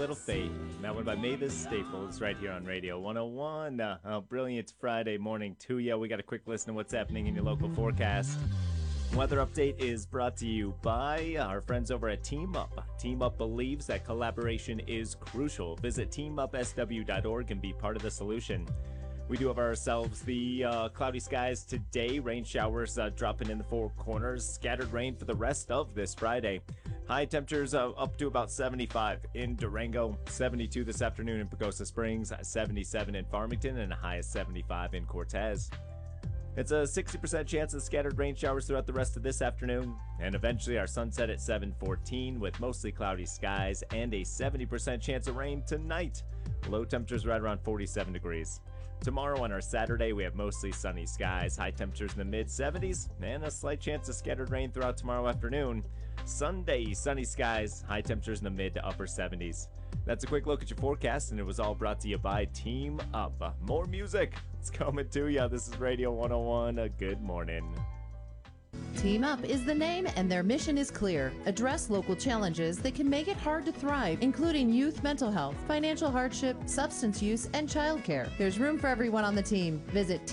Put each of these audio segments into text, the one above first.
Little Fate. That one by Mavis Staples right here on Radio 101. Brilliant Friday morning to you. We got a quick listen to what's happening in your local forecast. Weather update is brought to you by our friends over at Team Up. Team Up believes that collaboration is crucial. Visit teamupsw.org and be part of the solution. We do have ourselves the cloudy skies today. Rain showers dropping in the four corners. Scattered rain for the rest of this Friday. High temperatures up to about 75 in Durango, 72 this afternoon in Pagosa Springs, 77 in Farmington, and a high of 75 in Cortez. It's a 60% chance of scattered rain showers throughout the rest of this afternoon, and eventually our sunset at 7:14 with mostly cloudy skies and a 70% chance of rain tonight. Low temperatures right around 47 degrees. Tomorrow on our Saturday, we have mostly sunny skies, high temperatures in the mid-70s, and a slight chance of scattered rain throughout tomorrow afternoon. Sunday, sunny skies, high temperatures in the mid to upper 70s. That's a quick look at your forecast, and it was all brought to you by Team Up. More music, it's coming to you. This is Radio 101. Good morning. Team Up is the name, and their mission is clear. Address local challenges that can make it hard to thrive, including youth mental health, financial hardship, substance use, and childcare. There's room for everyone on the team. Visit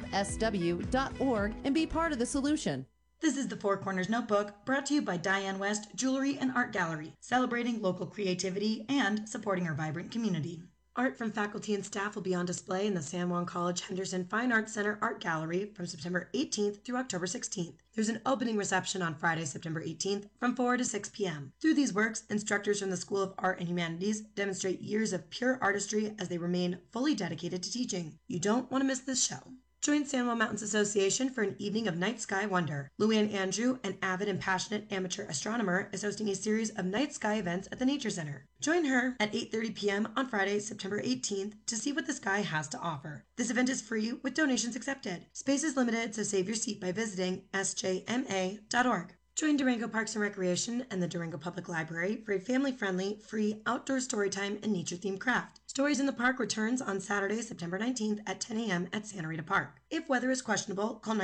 teamupsw.org and be part of the solution. This is the Four Corners Notebook, brought to you by Diane West Jewelry and Art Gallery, celebrating local creativity and supporting our vibrant community. Art from faculty and staff will be on display in the San Juan College Henderson Fine Arts Center Art Gallery from September 18th through October 16th. There's an opening reception on Friday, September 18th from 4 to 6 p.m. Through these works, instructors from the School of Art and Humanities demonstrate years of pure artistry as they remain fully dedicated to teaching. You don't want to miss this show. Join San Juan Mountains Association for an evening of night sky wonder. Luann Andrew, an avid and passionate amateur astronomer, is hosting a series of night sky events at the Nature Center. Join her at 8:30 p.m. on Friday, September 18th to see what the sky has to offer. This event is free with donations accepted. Space is limited, so save your seat by visiting sjma.org. Join Durango Parks and Recreation and the Durango Public Library for a family-friendly, free outdoor storytime and nature-themed craft. Stories in the Park returns on Saturday, September 19th at 10 a.m. at Santa Rita Park. If weather is questionable, call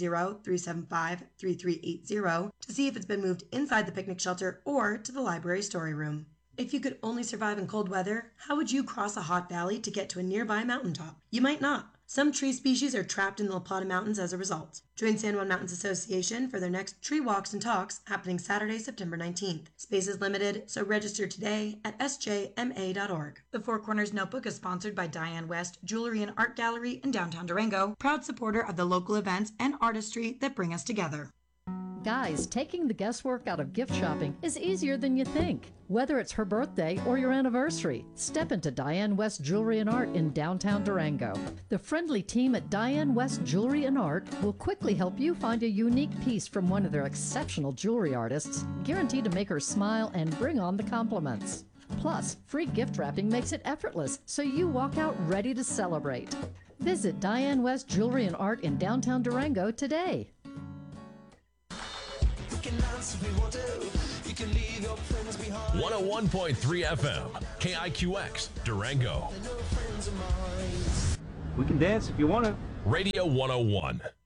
970-375-3380 to see if it's been moved inside the picnic shelter or to the library story room. If you could only survive in cold weather, how would you cross a hot valley to get to a nearby mountaintop? You might not. Some tree species are trapped in the La Plata Mountains as a result. Join San Juan Mountains Association for their next tree walks and talks happening Saturday, September 19th. Space is limited, so register today at sjma.org. The Four Corners Notebook is sponsored by Diane West Jewelry and Art Gallery in downtown Durango, proud supporter of the local events and artistry that bring us together. Guys, taking the guesswork out of gift shopping is easier than you think. Whether it's her birthday or your anniversary, step into Diane West Jewelry and Art in downtown Durango. The friendly team at Diane West Jewelry and Art will quickly help you find a unique piece from one of their exceptional jewelry artists, guaranteed to make her smile and bring on the compliments. Plus, free gift wrapping makes it effortless, so you walk out ready to celebrate. Visit Diane West Jewelry and Art in downtown Durango today. 101.3 FM, KIQX, Durango. We can dance if you want to. Radio 101.